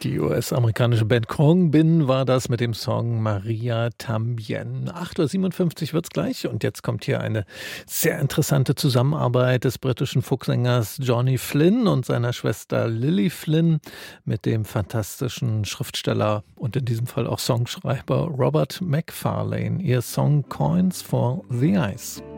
Die US-amerikanische Band Khruangbin war das mit dem Song Maria Tambien. 8:57 Uhr wird's gleich und jetzt kommt hier eine sehr interessante Zusammenarbeit des britischen Folksängers Johnny Flynn und seiner Schwester Lily Flynn mit dem fantastischen Schriftsteller und in diesem Fall auch Songschreiber Robert Macfarlane. Ihr Song Coins for the Eyes.